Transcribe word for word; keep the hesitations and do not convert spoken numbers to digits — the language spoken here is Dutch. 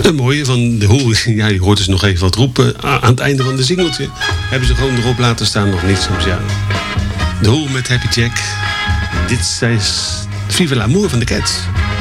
Een mooie van de Who. Ja, je hoort dus nog even wat roepen. Aan het einde van de singeltje hebben ze gewoon erop laten staan. Nog niet soms, ja. De Who met Happy Jack. Dit is Vive l'amour van de Cats.